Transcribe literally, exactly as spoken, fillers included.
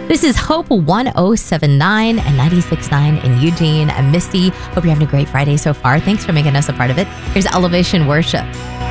This is Hope one oh seven point nine and ninety-six point nine in Eugene. I'm Misty. Hope you're having a great Friday so far. Thanks for making us a part of it. Here's Elevation Worship.